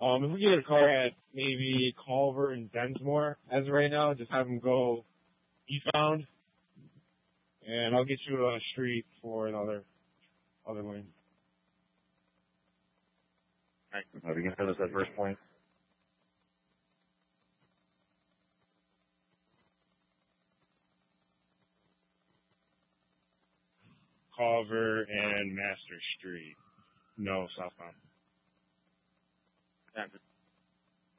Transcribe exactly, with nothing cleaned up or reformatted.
Um, if we get a car at maybe Culver and Densmore, as of right now, just have them go eastbound, and I'll get you a street for another other lane. All right. Are we going to finish that first point? Culver and Master Street. No, southbound. Yeah.